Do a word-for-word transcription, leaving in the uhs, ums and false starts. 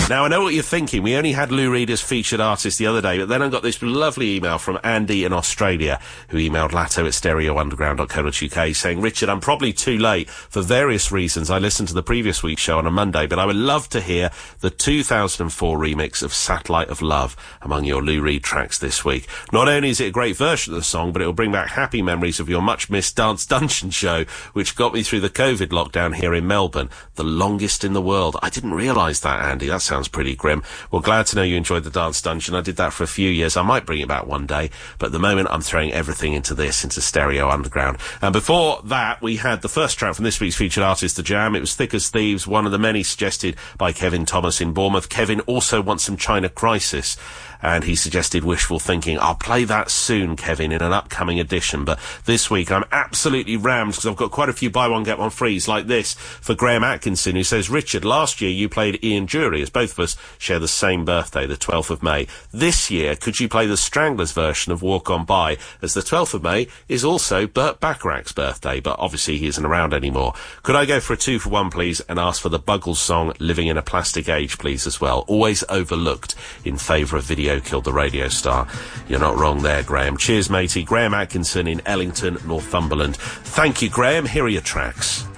Now, I know what you're thinking. We only had Lou Reed as featured artist the other day, but then I got this lovely email from Andy in Australia, who emailed latto at stereo underground dot co dot uk saying, Richard, I'm probably too late for various reasons. I listened to the previous week's show on a Monday, but I would love to hear the two thousand four remix of Satellite of Love among your Lou Reed tracks this week. Not only is it a great version of the song, but it will bring back happy memories of your much-missed Dance Dungeon show, which got me through the COVID lockdown here in Melbourne, the longest in the world. I didn't realise that, Andy. That sounds pretty grim. Well, glad to know you enjoyed the Dance Dungeon. I did that for a few years. I might bring it back one day, but at the moment I'm throwing everything into this, into Stereo Underground. And before that, we had the first track from this week's featured artist, The Jam. It was Thick as Thieves, one of the many suggested by Kevin Thomas in Bournemouth. Kevin also wants some China Crisis, and he suggested Wishful Thinking. I'll play that soon, Kevin, in an upcoming edition, but this week I'm absolutely rammed because I've got quite a few buy one get one frees like this for Graham Atkinson, who says, Richard, last year you played Ian Dury, as both of us share the same birthday, the twelfth of May. This year, could you play the Stranglers version of Walk On By, as the twelfth of May is also Burt Bacharach's birthday, but obviously he isn't around anymore. Could I go for a two for one, please, and ask for the Buggles song Living in a Plastic Age, please, as well? Always overlooked in favour of Video Killed the Radio Star. You're not wrong there, Graham. Cheers, matey. Graham Atkinson in Ellington, Northumberland. Thank you, Graham. Here are your tracks.